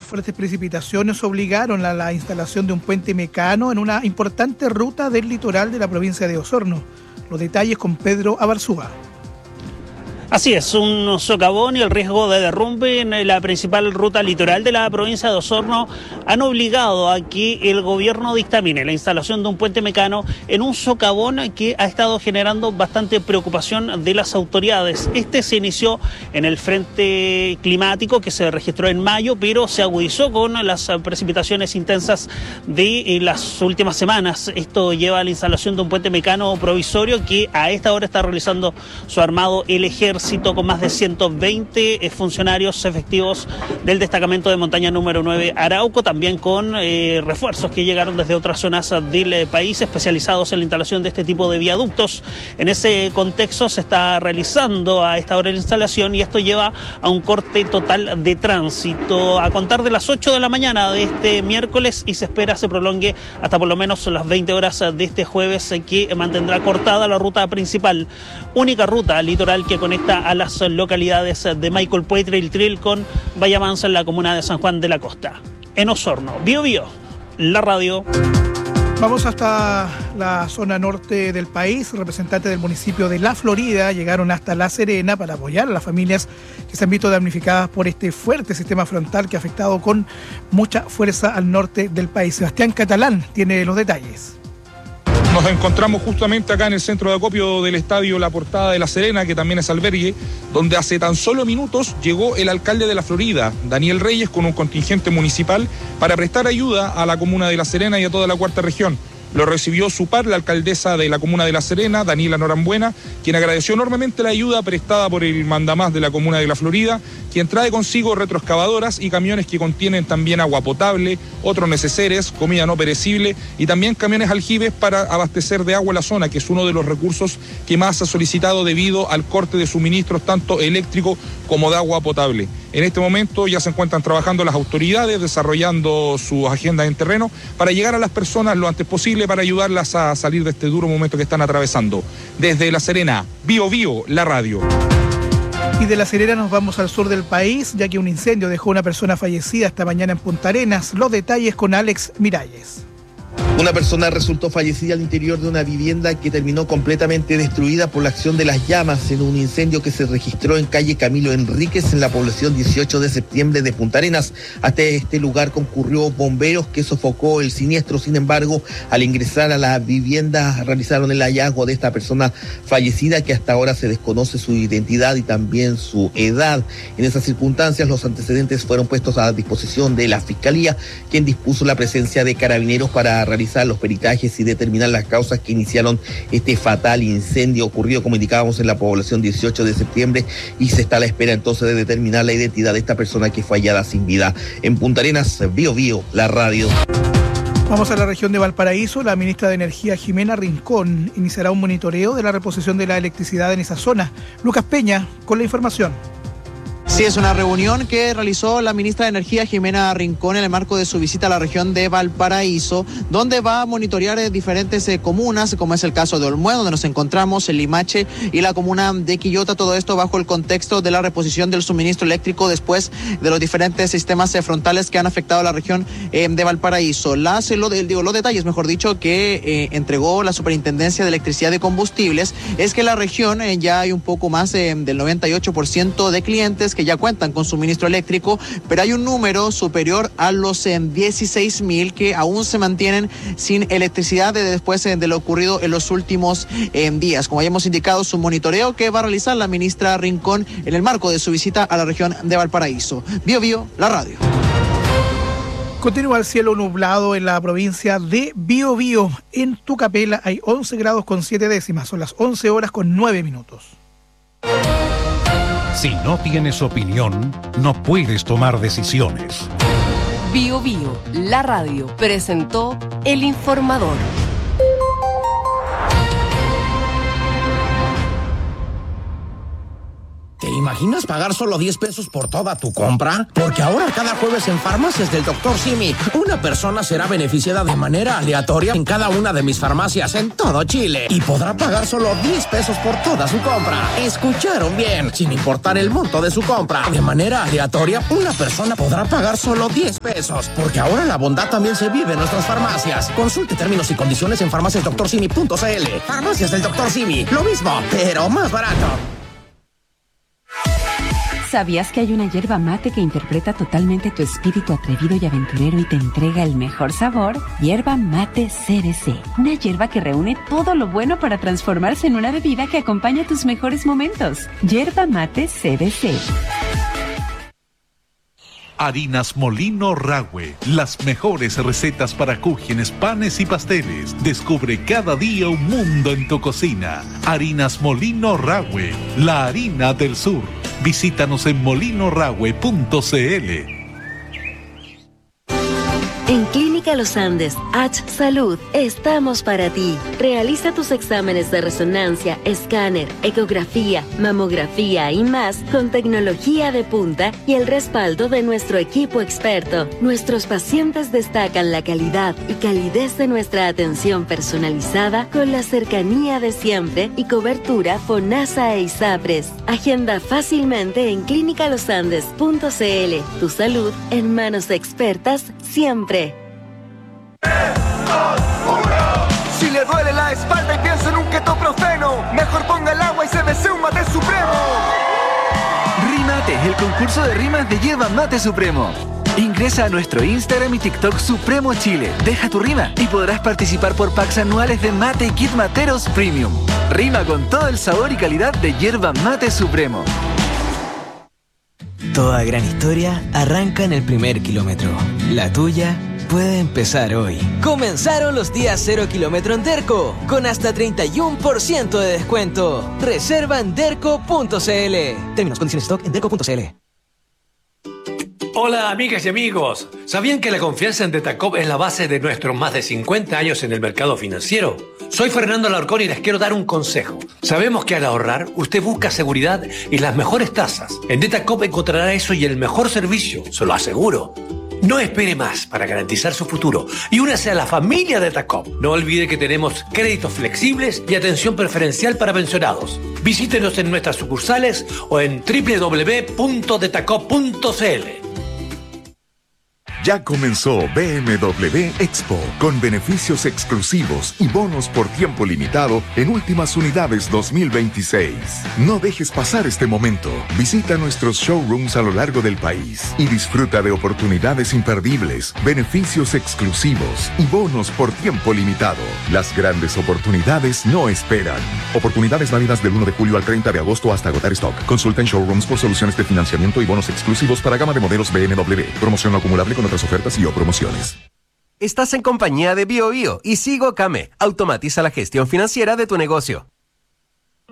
fuertes precipitaciones obligaron a la instalación de un puente mecano en una importante ruta del litoral de la provincia de Osorno. Los detalles con Pedro Abarzúa. Así es, un socavón y el riesgo de derrumbe en la principal ruta litoral de la provincia de Osorno han obligado a que el gobierno dictamine la instalación de un puente mecano en un socavón que ha estado generando bastante preocupación de las autoridades. Este se inició en el frente climático que se registró en mayo, pero se agudizó con las precipitaciones intensas de las últimas semanas. Esto lleva a la instalación de un puente mecano provisorio que a esta hora está realizando su armado el ejército, con más de 120 funcionarios efectivos del destacamento de montaña número 9 Arauco, también con refuerzos que llegaron desde otras zonas del país especializados en la instalación de este tipo de viaductos. En ese contexto se está realizando a esta hora la instalación y esto lleva a un corte total de tránsito a contar de las 8 de la mañana de este miércoles y se espera se prolongue hasta por lo menos las 20 horas de este jueves, que mantendrá cortada la ruta principal, única ruta litoral que conecta a las localidades de Michael Puetre y el Triel con Bahía Mansa en la comuna de San Juan de la Costa. En Osorno, Bío Bío, la radio. Vamos hasta la zona norte del país. Representantes del municipio de La Florida llegaron hasta La Serena para apoyar a las familias que se han visto damnificadas por este fuerte sistema frontal que ha afectado con mucha fuerza al norte del país. Sebastián Catalán tiene los detalles. Nos encontramos justamente acá en el centro de acopio del estadio La Portada de La Serena, que también es albergue, donde hace tan solo minutos llegó el alcalde de La Florida, Daniel Reyes, con un contingente municipal para prestar ayuda a la comuna de La Serena y a toda la cuarta región. Lo recibió su par, la alcaldesa de la comuna de La Serena, Daniela Norambuena, quien agradeció enormemente la ayuda prestada por el mandamás de la comuna de La Florida, quien trae consigo retroexcavadoras y camiones que contienen también agua potable, otros neceseres, comida no perecible y también camiones aljibes para abastecer de agua la zona, que es uno de los recursos que más ha solicitado debido al corte de suministros tanto eléctrico como de agua potable. En este momento ya se encuentran trabajando las autoridades, desarrollando sus agendas en terreno para llegar a las personas lo antes posible para ayudarlas a salir de este duro momento que están atravesando. Desde La Serena, Bío Bío, la radio. Y de La Serena nos vamos al sur del país, ya que un incendio dejó una persona fallecida esta mañana en Punta Arenas. Los detalles con Alex Miralles. Una persona resultó fallecida al interior de una vivienda que terminó completamente destruida por la acción de las llamas en un incendio que se registró en calle Camilo Enríquez en la población 18 de septiembre de Punta Arenas. Hasta este lugar concurrió bomberos que sofocó el siniestro. Sin embargo, al ingresar a la vivienda realizaron el hallazgo de esta persona fallecida, que hasta ahora se desconoce su identidad y también su edad. En esas circunstancias, los antecedentes fueron puestos a disposición de la Fiscalía, quien dispuso la presencia de carabineros para realizar los peritajes y determinar las causas que iniciaron este fatal incendio ocurrido, como indicábamos, en la población 18 de septiembre, y se está a la espera entonces de determinar la identidad de esta persona que fue hallada sin vida. En Punta Arenas, Bío Bío, la radio. Vamos a la región de Valparaíso. La ministra de Energía, Jimena Rincón, iniciará un monitoreo de la reposición de la electricidad en esa zona. Lucas Peña con la información. Sí, es una reunión que realizó la ministra de Energía, Jimena Rincón, en el marco de su visita a la región de Valparaíso, donde va a monitorear diferentes comunas, como es el caso de Olmué, donde nos encontramos, el Limache y la comuna de Quillota, todo esto bajo el contexto de la reposición del suministro eléctrico después de los diferentes sistemas frontales que han afectado a la región de Valparaíso. Los detalles, mejor dicho, que entregó la Superintendencia de Electricidad y Combustibles, es que la región ya hay un poco más del 98% de clientes que ya cuentan con suministro eléctrico, pero hay un número superior a los 16,000 que aún se mantienen sin electricidad después de lo ocurrido en los últimos días. Como ya hemos indicado, su monitoreo que va a realizar la ministra Rincón en el marco de su visita a la región de Valparaíso. Bío Bío, la radio. Continúa el cielo nublado en la provincia de Bío Bío. En Tucapela hay 11 grados con 7 décimas. Son las 11 horas con 9 minutos. Si no tienes opinión, no puedes tomar decisiones. Bío Bío, la radio, presentó El Informador. ¿Te imaginas? imaginas pagar solo 10 pesos por toda tu compra? Porque ahora cada jueves en Farmacias del Dr. Simi, una persona será beneficiada de manera aleatoria en cada una de mis farmacias en todo Chile y podrá pagar solo 10 pesos por toda su compra. ¿Escucharon bien? Sin importar el monto de su compra, de manera aleatoria, una persona podrá pagar solo 10 pesos. Porque ahora la bondad también se vive en nuestras farmacias. Consulte términos y condiciones en farmaciasdoctorsimi.cl. Farmacias del Dr. Simi, lo mismo, pero más barato. ¿Sabías que hay una yerba mate que interpreta totalmente tu espíritu atrevido y aventurero y te entrega el mejor sabor? Yerba mate CBC. Una yerba que reúne todo lo bueno para transformarse en una bebida que acompaña tus mejores momentos. Yerba mate CBC. Harinas Molino Rahue, las mejores recetas para cúgenes, panes y pasteles. Descubre cada día un mundo en tu cocina. Harinas Molino Rahue, la harina del sur. Visítanos en molinorahue.cl. En Clínica Los Andes, H Salud, estamos para ti. Realiza tus exámenes de resonancia, escáner, ecografía, mamografía y más con tecnología de punta y el respaldo de nuestro equipo experto. Nuestros pacientes destacan la calidad y calidez de nuestra atención personalizada con la cercanía de siempre y cobertura FONASA e ISAPRES. Agenda fácilmente en clinicalosandes.cl. Tu salud en manos expertas siempre. Si le duele la espalda y piensa en un ketoprofeno, mejor ponga el agua y se desea un mate supremo. Rímate, el concurso de rimas de Yerba Mate Supremo. Ingresa a nuestro Instagram y TikTok Supremo Chile. Deja tu rima y podrás participar por packs anuales de mate y kit materos premium. Rima con todo el sabor y calidad de Yerba Mate Supremo. Toda gran historia arranca en el primer kilómetro. La tuya puede empezar hoy. Comenzaron los días 0 kilómetro en Derco, con hasta 31% de descuento. Reserva en derco.cl. Términos, condiciones, stock en derco.cl. Hola amigas y amigos, ¿sabían que la confianza en Detacop es la base de nuestros más de 50 años en el mercado financiero? Soy Fernando Alarcón y les quiero dar un consejo. Sabemos que al ahorrar, usted busca seguridad y las mejores tasas. En Detacop encontrará eso y el mejor servicio, se lo aseguro. No espere más para garantizar su futuro y únase a la familia Detacop. No olvide que tenemos créditos flexibles y atención preferencial para pensionados. Visítenos en nuestras sucursales o en www.detacop.cl. Ya comenzó BMW Expo, con beneficios exclusivos y bonos por tiempo limitado en últimas unidades 2026. No dejes pasar este momento. Visita nuestros showrooms a lo largo del país y disfruta de oportunidades imperdibles, beneficios exclusivos y bonos por tiempo limitado. Las grandes oportunidades no esperan. Oportunidades válidas del 1 de julio al 30 de agosto hasta agotar stock. Consulta en showrooms por soluciones de financiamiento y bonos exclusivos para gama de modelos BMW. Promoción no acumulable con otras ofertas y o promociones. Estás en compañía de BioBio y Sigo Kame. Automatiza la gestión financiera de tu negocio.